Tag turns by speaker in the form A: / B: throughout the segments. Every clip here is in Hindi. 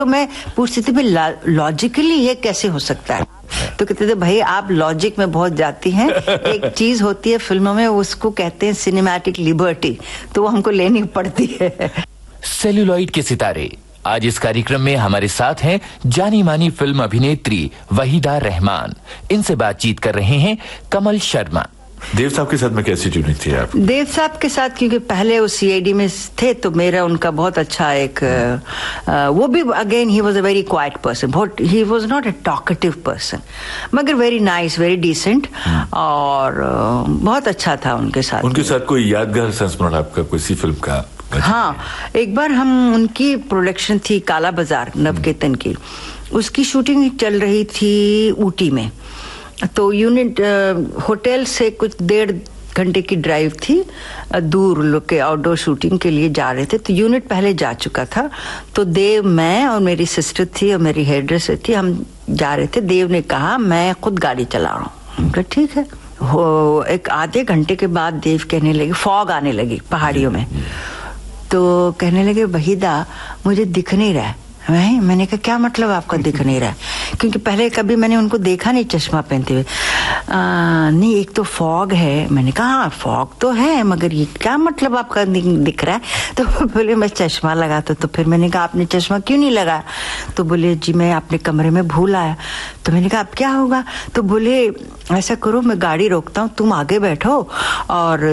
A: तो मैं पूछती थी लॉजिकली ये कैसे हो सकता है? तो कहते थे भाई आप लॉजिक में बहुत जाती हैं। एक चीज होती है फिल्मों में, उसको कहते हैं सिनेमैटिक लिबर्टी, तो वो हमको लेनी पड़ती है।
B: सेल्यूलॉइड के सितारे आज इस कार्यक्रम में हमारे साथ हैं जानी मानी फिल्म अभिनेत्री वहीदा रहमान। इनसे बातचीत कर रहे हैं कमल शर्मा।
C: देव साहब के साथ में कैसी ट्यूनिंग थी आप?
A: देव साहब के साथ क्योंकि पहले वो सीआईडी में थे, तो मेरा उनका बहुत अच्छा एक वो भी again he was a very quite person, he was not a talkative person, मगर वेरी नाइस, वेरी डिसेंट, और बहुत अच्छा था उनके साथ।
C: उनके साथ कोई यादगार संस्मरण आपका किसी फिल्म का?
A: हाँ, एक बार हम उनकी प्रोडक्शन थी काला बाजार नवकेतन की, उसकी शूटिंग चल रही थी ऊटी में। तो यूनिट होटल से कुछ 1.5 घंटे की ड्राइव थी, दूर लोग के आउटडोर शूटिंग के लिए जा रहे थे। तो यूनिट पहले जा चुका था, तो देव, मैं और मेरी सिस्टर थी और मेरी हेयर ड्रेसर थी, हम जा रहे थे। देव ने कहा मैं खुद गाड़ी चला रहा हूँ। उनका ठीक है। एक आधे घंटे के बाद देव कहने लगे, फॉग आने लगी पहाड़ियों में, तो कहने लगे वहीदा मुझे दिख नहीं रहा है। मैंने कहा क्या मतलब आपका दिख नहीं रहा है? क्योंकि पहले कभी मैंने उनको देखा नहीं चश्मा पहनते हुए। नहीं, एक तो फॉग है। मैंने कहा हाँ फॉग तो है, मगर ये क्या मतलब आपका दिख रहा है? तो बोले मैं चश्मा लगाता। तो फिर मैंने कहा आपने चश्मा क्यों नहीं लगाया? तो बोले जी मैं अपने कमरे में भूल आया। तो मैंने कहा अब क्या होगा? तो बोले ऐसा करो मैं गाड़ी रोकता हूँ, तुम आगे बैठो और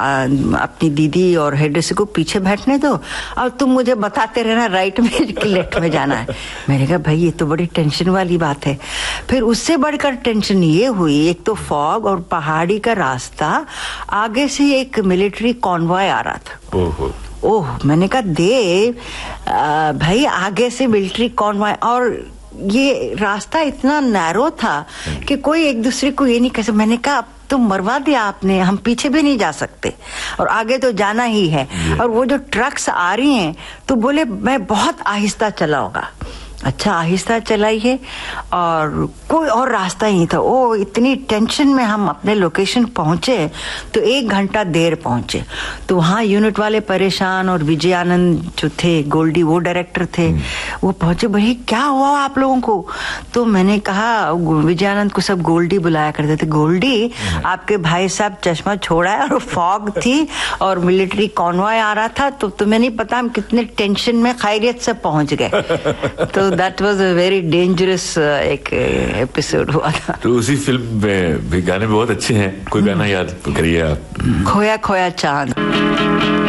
A: अपनी दीदी और हेडरेस को पीछे बैठने दो, और तुम मुझे बताते रहना राइट में कि लेफ्ट में जाना है। मैंने कहा भाई ये तो बड़ी टेंशन वाली बात है। फिर उससे बढ़कर टेंशन ये हुई, एक तो फॉग और पहाड़ी का रास्ता, आगे से एक मिलिट्री कॉन्वॉय आ रहा था। ओह, मैंने कहा देव भाई आगे से मिलिट्री कॉन्वॉय, और ये रास्ता इतना नैरो था कि कोई एक दूसरे को ये नहीं कह सकता। मैंने कहा अब तो मरवा दिया आपने, हम पीछे भी नहीं जा सकते और आगे तो जाना ही है। और वो जो ट्रक्स आ रही हैं, तो बोले मैं बहुत आहिस्ता चलाऊंगा। अच्छा आहिस्ता चलाइए, और कोई और रास्ता ही नहीं था। ओ इतनी टेंशन में हम अपने लोकेशन पहुंचे, तो 1 घंटा देर पहुंचे। तो वहाँ यूनिट वाले परेशान, और विजय आनंद जो थे, गोल्डी वो डायरेक्टर थे, वो पहुंचे, भाई क्या हुआ आप लोगों को? तो मैंने कहा, विजय आनंद को सब गोल्डी बुलाया करते थे, गोल्डी आपके भाई साहब चश्मा छोड़ा है, और फॉग थी और मिलिट्री कॉन्वॉय आ रहा था, तो तुम्हें नहीं पता हम कितने टेंशन में खैरियत से पहुंच गए। तो that was a very dangerous एक एपिसोड हुआ था।
C: तो उसी फिल्म में भी गाने बहुत अच्छे हैं, कोई गाना याद करिए आप?
A: खोया खोया चांद।